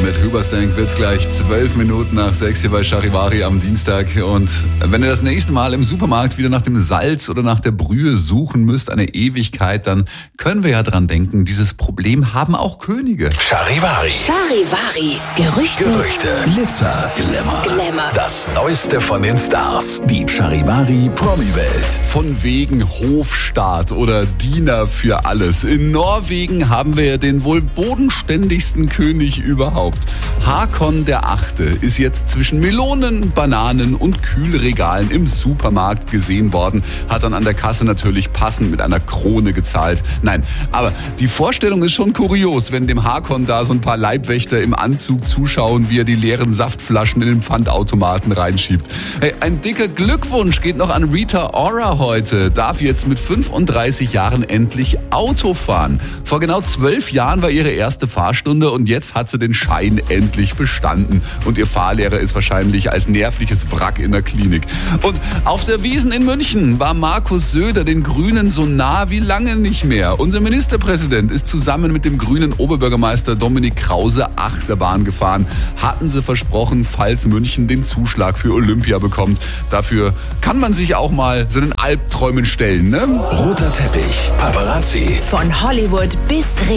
Mit Hoobastank wird's gleich 12 Minuten nach 6 hier bei Charivari am Dienstag. Und wenn ihr das nächste Mal im Supermarkt wieder nach dem Salz oder nach der Brühe suchen müsst, eine Ewigkeit, dann können wir ja dran denken, dieses Problem haben auch Könige. Charivari. Charivari. Gerüchte. Glitzer. Glamour. Das Neueste von den Stars. Die Charivari Promi-Welt. Von wegen Hofstaat oder Diener für alles. In Norwegen haben wir ja den wohl bodenständigsten König überhaupt. Håkon der Achte ist jetzt zwischen Melonen, Bananen und Kühlregalen im Supermarkt gesehen worden. Hat dann an der Kasse natürlich passend mit einer Krone gezahlt. Nein, aber die Vorstellung ist schon kurios, wenn dem Håkon da so ein paar Leibwächter im Anzug zuschauen, wie er die leeren Saftflaschen in den Pfandautomaten reinschiebt. Hey, ein dicker Glückwunsch geht noch an Rita Ora heute. Darf jetzt mit 35 Jahren endlich Auto fahren. Vor genau 12 Jahren war ihre erste Fahrstunde und jetzt hat sie den Schein endlich bestanden. Und ihr Fahrlehrer ist wahrscheinlich als nervliches Wrack in der Klinik. Und auf der Wiesn in München war Markus Söder den Grünen so nah wie lange nicht mehr. Unser Ministerpräsident ist zusammen mit dem grünen Oberbürgermeister Dominik Krause Achterbahn gefahren. Hatten sie versprochen, falls München den Zuschlag für Olympia bekommt. Dafür kann man sich auch mal seinen Albträumen stellen, ne? Roter Teppich. Paparazzi. Von Hollywood bis